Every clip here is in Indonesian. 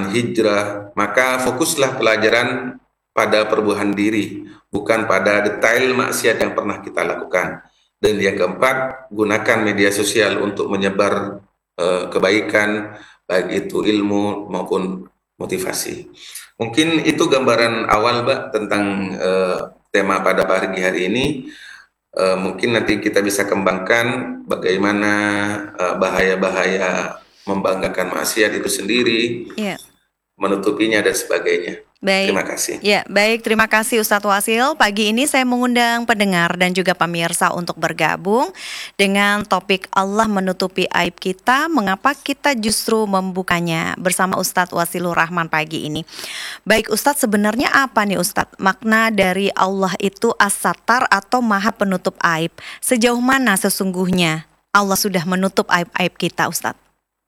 zaman hijrah, maka fokuslah pelajaran pada perubahan diri, bukan pada detail maksiat yang pernah kita lakukan. Dan yang keempat, gunakan media sosial untuk menyebar kebaikan, baik itu ilmu maupun motivasi. Mungkin itu gambaran awal, Mbak, tentang tema pada pagi hari ini. Mungkin nanti kita bisa kembangkan bagaimana bahaya-bahaya membanggakan maksiat itu sendiri, Iya. menutupinya dan sebagainya. Baik. Terima kasih. Ya, baik. Terima kasih Ustadz Wasil. Pagi ini saya mengundang pendengar dan juga pemirsa untuk bergabung dengan topik Allah menutupi aib kita, mengapa kita justru membukanya bersama Ustadz Wasilur Rahman pagi ini. Baik Ustadz, sebenarnya apa nih Ustadz makna dari Allah itu as-sattar atau maha penutup aib? Sejauh mana sesungguhnya Allah sudah menutup aib-aib kita Ustadz?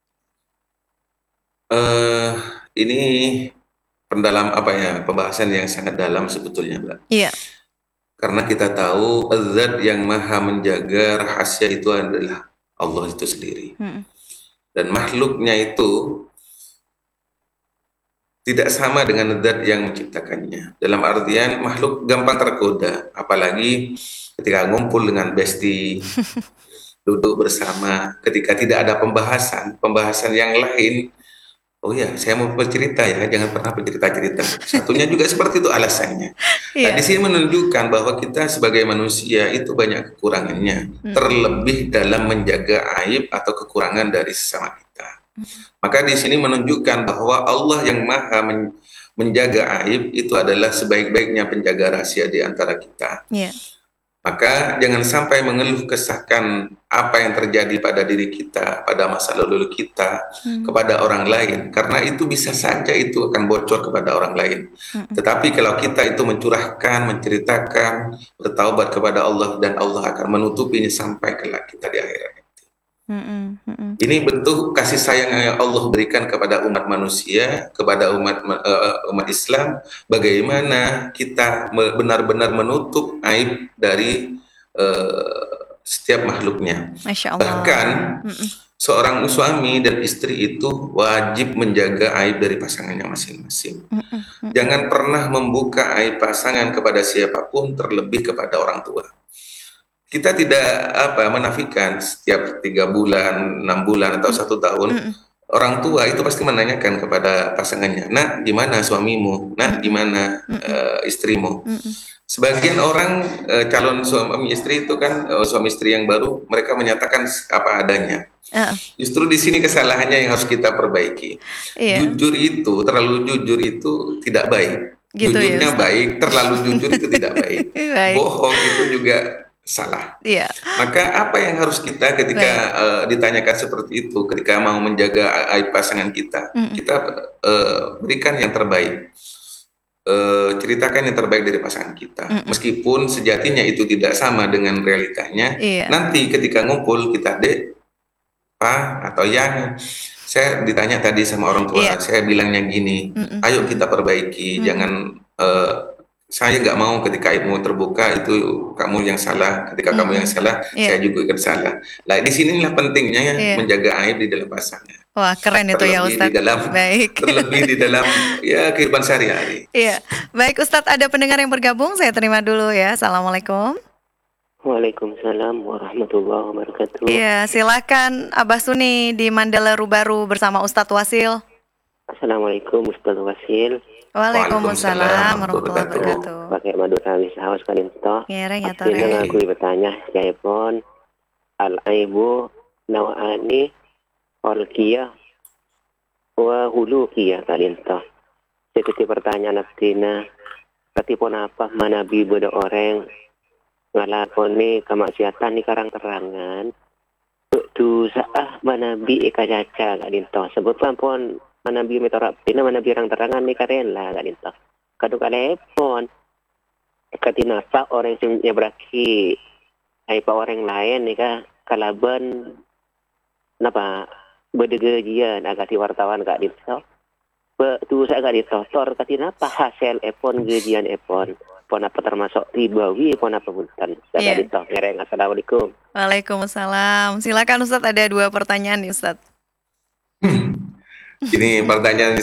Ini pembahasan yang sangat dalam sebetulnya, Mbak. Iya. Karena kita tahu zat yang maha menjaga rahasia itu adalah Allah itu sendiri. Dan makhluknya itu tidak sama dengan zat yang menciptakannya. Dalam artian makhluk gampang tergoda, apalagi ketika ngumpul dengan besti, duduk bersama, ketika tidak ada pembahasan yang lain. Oh ya, saya mau bercerita ya, jangan pernah bercerita-cerita. Satunya juga seperti itu alasannya. Nah, di sini menunjukkan bahwa kita sebagai manusia itu banyak kekurangannya, terlebih dalam menjaga aib atau kekurangan dari sesama kita. Maka di sini menunjukkan bahwa Allah yang maha menjaga aib itu adalah sebaik-baiknya penjaga rahasia di antara kita. Maka jangan sampai mengeluh kesahkan apa yang terjadi pada diri kita, pada masa lalu kita, kepada orang lain. Karena itu bisa saja itu akan bocor kepada orang lain. Tetapi kalau kita itu mencurahkan, menceritakan, bertaubat kepada Allah, dan Allah akan menutupinya sampai kelak kita di akhirat. Ini bentuk kasih sayang yang Allah berikan kepada umat manusia, kepada umat Islam, bagaimana kita benar-benar menutup aib dari setiap makhluknya. Masya Allah. Bahkan seorang suami dan istri itu wajib menjaga aib dari pasangannya masing-masing. Jangan pernah membuka aib pasangan kepada siapapun, terlebih kepada orang tua. Kita tidak menafikan setiap 3 bulan, 6 bulan atau 1 tahun orang tua itu pasti menanyakan kepada pasangannya, "Nak, gimana suamimu? Nak, gimana istrimu?" Sebagian orang calon suami istri itu kan suami istri yang baru, mereka menyatakan apa adanya. Justru di sini kesalahannya yang harus kita perbaiki. Terlalu jujur itu tidak baik. Gitu Jujurnya ya, baik, terlalu jujur itu tidak baik. Bohong itu juga salah. Maka apa yang harus kita ketika ditanyakan seperti itu, ketika mau menjaga aib pasangan kita, kita berikan yang terbaik. Ceritakan yang terbaik dari pasangan kita. Meskipun sejatinya itu tidak sama dengan realitanya, nanti ketika ngumpul kita, "Dek, Pak, atau Yang, saya ditanya tadi sama orang tua, saya bilangnya gini, ayo kita perbaiki, jangan saya nggak mau ketika ibumu terbuka itu kamu yang salah, ketika kamu yang salah, saya juga ikut salah." Nah, di sinilah pentingnya menjaga aib di dalam pasangan. Wah, keren itu ya Ustadz. Baik. Terlebih di dalam kehidupan sehari-hari. Iya, baik Ustadz, ada pendengar yang bergabung, saya terima dulu ya. Assalamualaikum. Waalaikumsalam warahmatullahi wabarakatuh. Iya, silakan Abah Suni di Mandala Rubaru bersama Ustadz Wasil. Assalamualaikum Ustadz Wasil. Waalaikumsalam warahmatullahi wabarakatuh. Pakai madu rawis haus kalian toh. Akhirnya aku bertanya, Jaipon al-aibu nawani olkiyah wa hulukiyah kalian toh. Seperti pertanyaan abdina, katipun apa manabi bodo orang ngalakoni kemaksiatan di karang-terangan tu saah manabi eka caca kalian toh. Sebutkan pun manabi metorap tina manabi terang-terangan ni karela kalian toh. Kadu kalepon katinapa orang yang beraki ay pa orang lain ni ka kalaban napa bedegajian agak di wartawan kak dito. Tu sa agak dito tor katinapa hasil epon gajian epon pon apa termasuk ribawi pon apa buntan. Agak dito. Assalamualaikum. Waalaikumsalam. Silakan Ustadz, ada 2 pertanyaan nih Ustadz. Ini pertanyaan